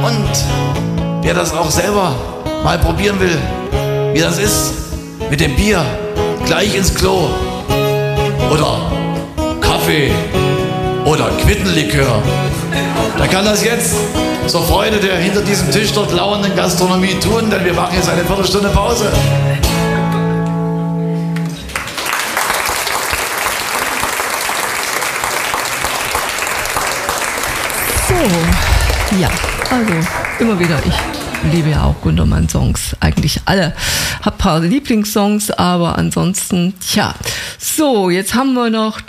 Und wer das auch selber mal probieren will, wie das ist mit dem Bier gleich ins Klo oder Kaffee oder Quittenlikör, der kann das jetzt zur Freude der hinter diesem Tisch dort lauernden Gastronomie tun, denn wir machen jetzt eine Viertelstunde Pause. So, ja, also immer wieder, ich liebe ja auch Gundermann-Songs, eigentlich alle. Hab ein paar Lieblingssongs, aber ansonsten, tja. So, jetzt haben wir noch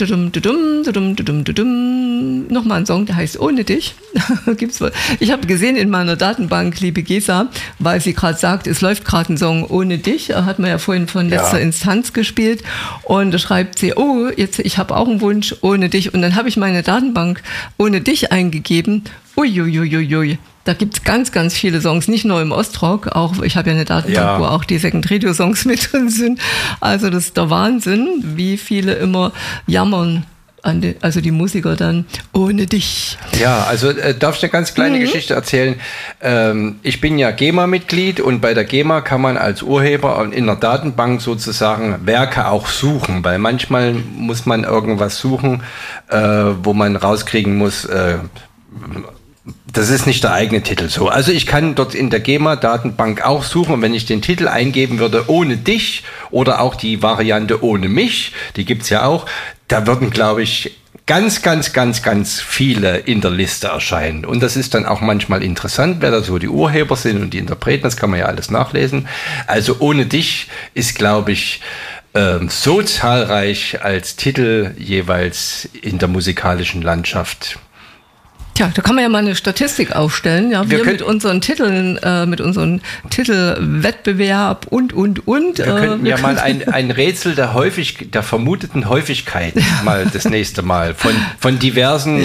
nochmal einen Song, der heißt Ohne dich. Gibt's wohl. Ich habe gesehen in meiner Datenbank, liebe Gesa, weil sie gerade sagt, es läuft gerade ein Song Ohne dich. Hat man ja vorhin von letzter Instanz gespielt. Und da schreibt sie, oh, jetzt, ich habe auch einen Wunsch Ohne dich. Und dann habe ich meine Datenbank Ohne dich eingegeben. Uiuiuiui. Da gibt es ganz, ganz viele Songs, nicht nur im Ostrock, auch ich habe ja eine Datenbank, wo auch die Second Radio Songs mit drin sind. Also das ist der Wahnsinn, wie viele immer jammern, also die Musiker dann, ohne dich. Ja, also darf ich eine ganz kleine Geschichte erzählen? Ich bin ja GEMA-Mitglied und bei der GEMA kann man als Urheber in der Datenbank sozusagen Werke auch suchen, weil manchmal muss man irgendwas suchen, wo man rauskriegen muss, das ist nicht der eigene Titel so. Also ich kann dort in der GEMA-Datenbank auch suchen und wenn ich den Titel eingeben würde, ohne dich oder auch die Variante ohne mich, die gibt's ja auch, da würden, glaube ich, ganz viele in der Liste erscheinen. Und das ist dann auch manchmal interessant, wer da so die Urheber sind und die Interpreten, das kann man ja alles nachlesen. Also ohne dich ist, glaube ich, so zahlreich als Titel jeweils in der musikalischen Landschaft. Tja, da kann man ja mal eine Statistik aufstellen. Ja, wir mit unseren Titeln, mit unserem Titelwettbewerb und. Wir könnten ja mal ein Rätsel der vermuteten Häufigkeit mal das nächste Mal von diversen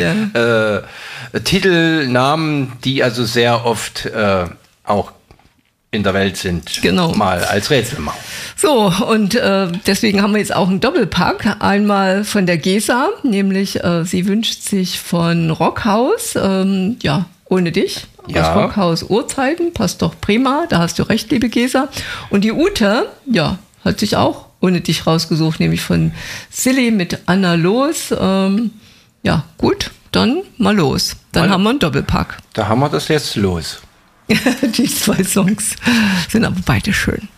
Titelnamen, die also sehr oft auch in der Welt sind, mal als Rätsel machen. So, und deswegen haben wir jetzt auch einen Doppelpack. Einmal von der Gesa, nämlich sie wünscht sich von Rockhaus, ohne dich, aus Rockhaus Urzeiten, passt doch prima, da hast du recht, liebe Gesa. Und die Ute, hat sich auch ohne dich rausgesucht, nämlich von Silly mit Anna Los. Gut, dann mal los. Dann haben wir einen Doppelpack. Da haben wir das jetzt los. Die zwei Songs sind aber beide schön.